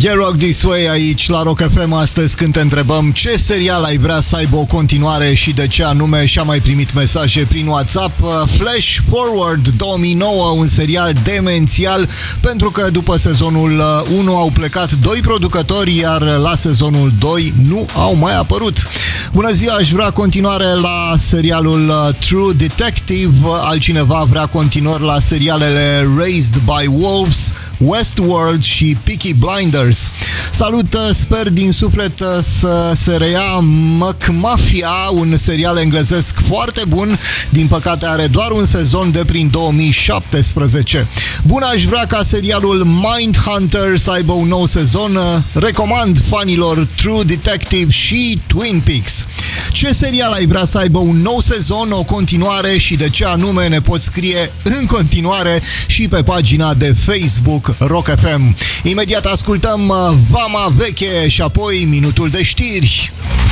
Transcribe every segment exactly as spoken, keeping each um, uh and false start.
Yeah, Rock This Way aici la Rock F M astăzi când te întrebăm ce serial ai vrea să aibă o continuare și de ce anume, și am mai primit mesaje prin WhatsApp. Flash Forward două mii nouă, un serial demențial pentru că după sezonul unu au plecat doi producători, iar la sezonul doi nu au mai apărut. Bună ziua, aș vrea continuare la serialul True Detective, altcineva vrea continuări la serialele Raised by Wolves, Westworld și Peaky Blinders. Salut, sper din suflet să se reia McMafia, un serial englezesc foarte bun, din păcate are doar un sezon de prin două mii șaptesprezece. Bun, aș vrea ca serialul Mindhunter să aibă un nou sezon, recomand fanilor True Detective și Twin Peaks. Ce serial ai vrea să aibă un nou sezon, o continuare și de ce anume ne poți scrie în continuare și pe pagina de Facebook Rock F M. Imediat ascultăm Vama Veche și apoi Minutul de Știri.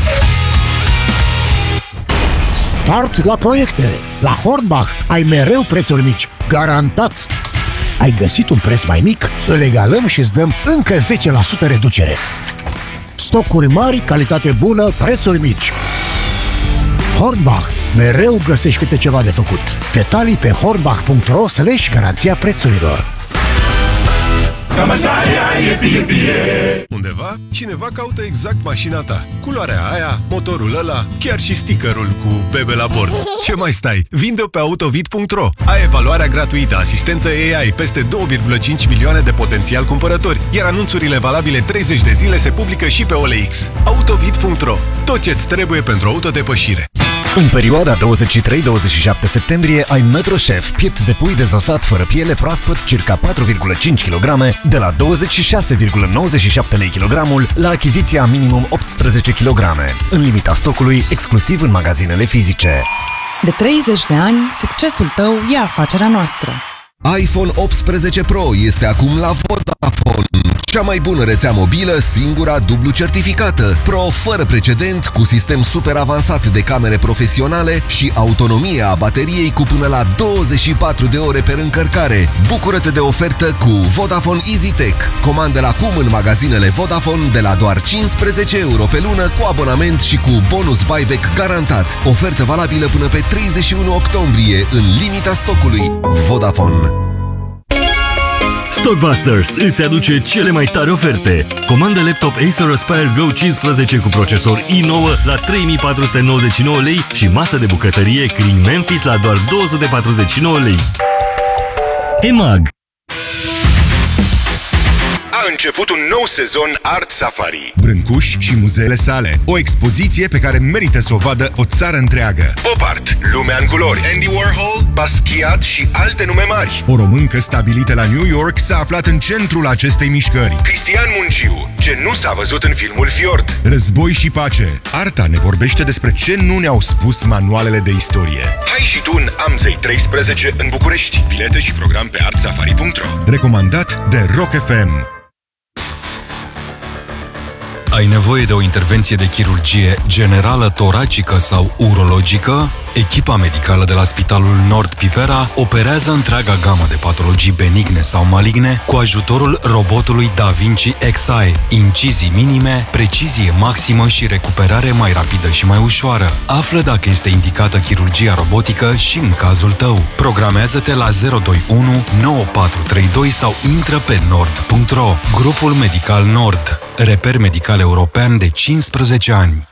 Start la proiecte! La Hornbach ai mereu prețuri mici, garantat! Ai găsit un preț mai mic? Îl egalăm și îți dăm încă zece la sută reducere. Stocuri mari, calitate bună, prețuri mici. Hornbach, mereu găsești câte ceva de făcut. Detalii pe hornbach punct ro slash garanția prețurilor. Undeva, cineva caută exact mașina ta. Culoarea aia, motorul ăla, chiar și stickerul cu bebe la bord. Ce mai stai? Vinde-o pe autovid punct ro. Ai evaluarea gratuită, asistență A I, peste două virgulă cinci milioane de potențial cumpărători, iar anunțurile valabile treizeci de zile se publică și pe O L X. autovid punct ro. Tot ce-ți trebuie pentru autodepășire. În perioada douăzeci și trei douăzeci și șapte septembrie ai Metrochef, piept de pui dezosat fără piele proaspăt, circa patru virgulă cinci kilograme, de la douăzeci și șase virgulă nouăzeci și șapte lei kilogramul, la achiziția minimum optsprezece kilograme, în limita stocului, exclusiv în magazinele fizice. De treizeci de ani, succesul tău e afacerea noastră. iPhone optsprezece Pro este acum la Vodafone. Cea mai bună rețea mobilă, singura dublu certificată. Pro fără precedent, cu sistem super avansat de camere profesionale și autonomie a bateriei cu până la douăzeci și patru de ore per încărcare. Bucură-te de ofertă cu Vodafone EasyTech. Comandă-l acum în magazinele Vodafone de la doar cincisprezece euro pe lună cu abonament și cu bonus buyback garantat. Ofertă valabilă până pe treizeci și unu octombrie, în limita stocului. Vodafone. Stockbusters îți aduce cele mai tari oferte. Comandă laptop Acer Aspire Go cincisprezece cu procesor i nouă la trei mii patru sute nouăzeci și nouă lei și masă de bucătărie Kring Memphis la doar două sute patruzeci și nouă lei. E M A G. A început un nou sezon Art Safari. Brâncuși și muzeele sale. O expoziție pe care merită să o vadă o țară întreagă. Pop Art, lumea în culori, Andy Warhol, Basquiat și alte nume mari. O româncă stabilită la New York s-a aflat în centrul acestei mișcări. Cristian Munciu, ce nu s-a văzut în filmul Fjord. Război și pace. Arta ne vorbește despre ce nu ne-au spus manualele de istorie. Hai și tu în Amzei treisprezece în București. Bilete și program pe art safari punct ro. Recomandat de Rock F M. Ai nevoie de o intervenție de chirurgie generală, toracică sau urologică? Echipa medicală de la Spitalul Nord Pipera operează întreaga gamă de patologii benigne sau maligne cu ajutorul robotului Da Vinci X I. Incizii minime, precizie maximă și recuperare mai rapidă și mai ușoară. Află dacă este indicată chirurgia robotică și în cazul tău. Programează-te la zero doi unu nouă patru trei doi sau intră pe nord punct ro. Grupul Medical Nord. Reper medical european de cincisprezece ani.